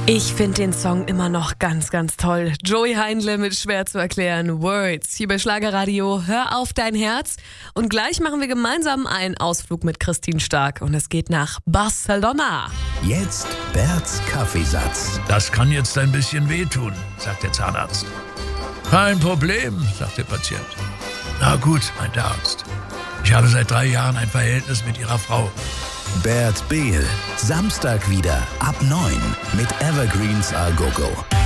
Ich finde den Song immer noch ganz, ganz toll. Joey Heindle mit schwer zu erklären Words. Hier bei Schlagerradio, hör auf dein Herz. Und gleich machen wir gemeinsam einen Ausflug mit Christine Stark. Und es geht nach Barcelona. Jetzt Berts Kaffeesatz. Das kann jetzt ein bisschen wehtun, sagt der Zahnarzt. Kein Problem, sagt der Patient. Na gut, meint der Arzt. Ich habe seit 3 Jahren ein Verhältnis mit Ihrer Frau. Bert Behl, Samstag wieder ab 9 mit Evergreens A Go Go.